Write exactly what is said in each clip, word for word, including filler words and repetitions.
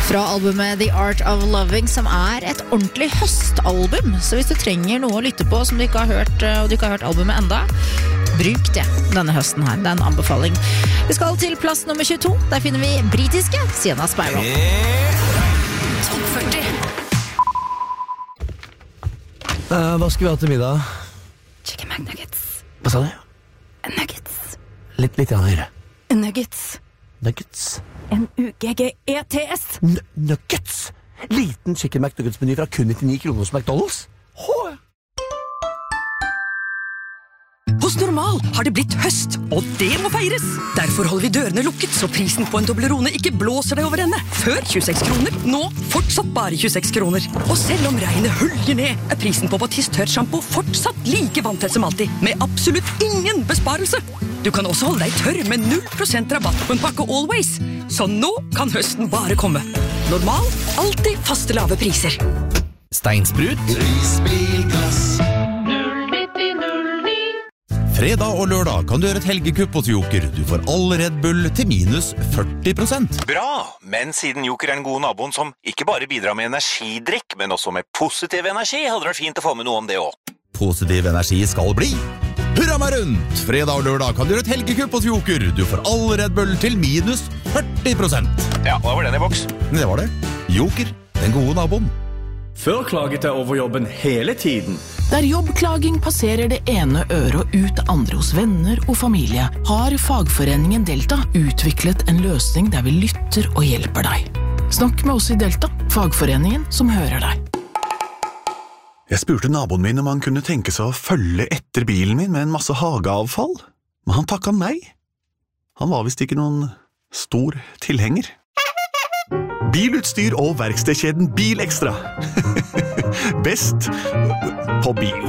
Fra albumet The Art of Loving, som er et ordentlig høstalbum. Så hvis du trenger noe å lytte på som du ikke har hørt, og du ikke har hørt albumet enda, bruk det denne høsten her. Det er en anbefaling. Vi skal til plass nummer tjueto. Der finner vi britiske Sienna Spiral. Topp førti. Uh, hva skal vi ha til middag? Chicken McNuggets. Hva sa du? Nuggets. Litt, litt høyere. Nuggets. Nuggets. N U G G E T S. N- nuggets? Liten chicken McNuggets-meny fra kun nittionio kroner hos McDonald's? Hå! Hos Normal har det blitt høst, og det må feires! Derfor holder vi dørene lukket, så prisen på en Toblerone ikke blåser deg over ende. Før tjueseks kroner, nå fortsatt bare tjueseks kroner. Og selv om regnet høljer ned, er prisen på Batiste tørt shampoo fortsatt like vanntett som alltid, med absolutt ingen besparelse. Du kan også holde deg tørr med null prosent rabatt på en pakke Always. Så nå kan høsten bare komme. Normal, alltid faste lave priser. Steinsprut. Risbilglass. Fredag og lørdag kan du gjøre et helgekupp hos Joker. Du får all Red Bull til minus førti prosent. Bra, men siden Joker er den gode naboen som ikke bare bidrar med energidrikk, men også med positiv energi, hadde det vært fint å få med noe om det også. Positiv energi skal bli. Hurra meg rundt! Fredag og lørdag kan du gjøre et helgekupp hos Joker. Du får all Red Bull til minus førti prosent. Ja, da var den i boks. Det var det. Joker, den gode naboen. Før klaget jeg over jobben hele tiden. Der jobbklaging passerer det ene øret og ut andre hos venner og familie, har fagforeningen Delta utviklet en løsning der vi lytter og hjelper deg. Snakk med oss i Delta, fagforeningen som hører deg. Jeg spurte naboen min om han kunne tenke seg å følge etter bilen min med en masse hageavfall, men han takket nei. Han var vist ikke noen stor tilhenger. Bilutstyr og verkstedkjeden Bilekstra. Best på bil.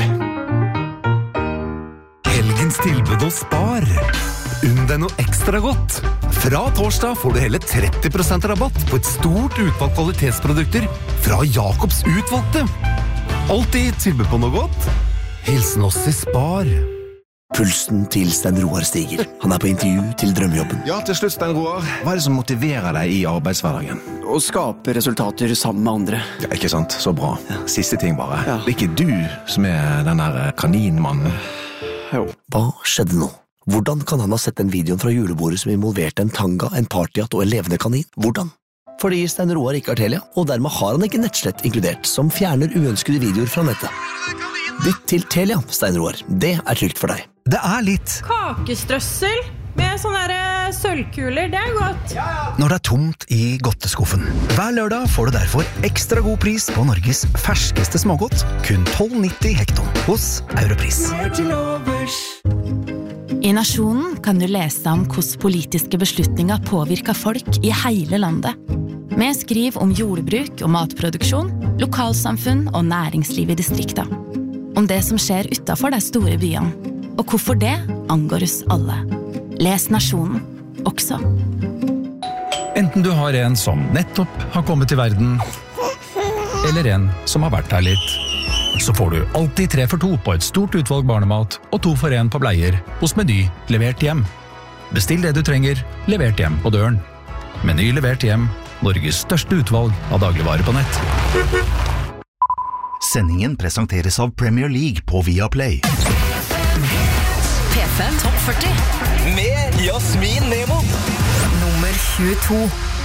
Helgens tilbud hos Spar. Unn deg noe ekstra godt. Fra torsdag får du hele tretti prosent rabatt på et stort utvalg kvalitetsprodukter fra Jakobs utvalgte. Alltid tilbud på noe godt. Hilsen oss i Spar. Pulsen til Stein Roar stiger. Han er på intervju til drømmejobben. Ja, til slutt, Stein Roar. Hva er det som motiverer deg i arbeidshverdagen? Å skape resultater sammen med andre. Ja, ikke sant? Så bra. Siste ting bare. Ja. Det er ikke du som er den der kaninmannen. Jo. Hva skjedde nå? Hvordan kan han ha sett den videoen fra julebordet som involverte en tanga, en partyhatt og en levende kanin? Hvordan? Fordi Stein Roar ikke har Telia, og dermed har han ikke nettslett inkludert, som fjerner uønskede videoer fra nettet. Bytt til Telia, Stein Roar. Det er trygt for deg. Det er litt kakestrøssel med sånne der sølvkuler, det er godt. når det er tomt i godteskuffen. Hver lørdag får du derfor ekstra god pris på Norges ferskeste smågodt, kun tolv nitti hekton hos Europris. I Nasjonen kan du lese om hvordan politiske beslutninger påvirker folk i hele landet. Vi skriver om jordbruk og matproduksjon, lokalsamfunn og næringsliv i distrikta. Om det som skjer utenfor de store byene, og hvorfor det angår oss alle. Les Nasjonen, også. Enten du har en som nettopp har kommet til verden, eller en som har vært her litt, så får du alltid tre for to på et stort utvalg barnemat og to for en på bleier hos Meny levert hjem. Bestill det du trenger, levert hjem på døren. Meny levert hjem, Norges største utvalg av dagligvarer på nett. Sendingen presenteres av Premier League på Viaplay. P fem Topp førti med Jasmin Nemo. Nummer tjueto.